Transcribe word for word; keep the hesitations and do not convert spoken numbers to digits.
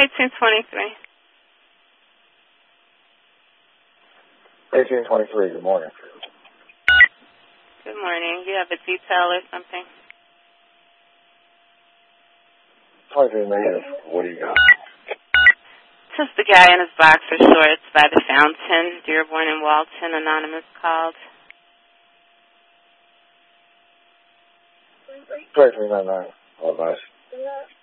eighteen twenty-three. eighteen twenty-three, good morning. Good morning. Do you have a detail or something? twenty-three negative. What do you got? Just the guy in his boxer shorts by the fountain, Dearborn and Walton, anonymous called. twenty-three ninety-nine. All advice.